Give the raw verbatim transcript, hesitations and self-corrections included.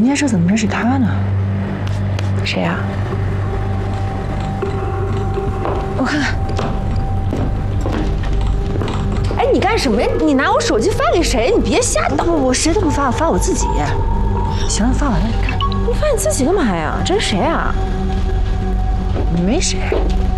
今天这怎么认识他呢？谁呀？我看看。哎，你干什么呀？你拿我手机发给谁？你别瞎捣！不，我谁都不发，我发我自己。行了，发完了，你看。你发你自己干嘛呀？这是谁啊？没谁。